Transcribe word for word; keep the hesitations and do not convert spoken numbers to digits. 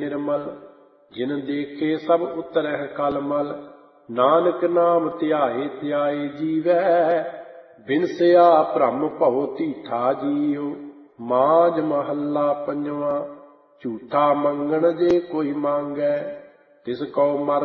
ਨਿਰਮਲ। ਜਿਨ ਦੇਖੇ ਸਭ ਉਤਰਹਿ ਕਲਮਲ। ਨਾਨਕ ਨਾਮ ਧਿਆਏ ਧਿਆਏ ਜੀਵੈ। ਬਿਨਸਿਆ ਭ੍ਰਮ ਭਉ ਧੀਠਾ ਜੀਉ। ਮਾਝ ਮਹੱਲਾ ਪੰਜਵਾਂ। ਝੂਠਾ ਮੰਗਣ ਜੇ ਕੋਈ ਮੰਗੈ ਤਿਸ ਕਉ ਮਰ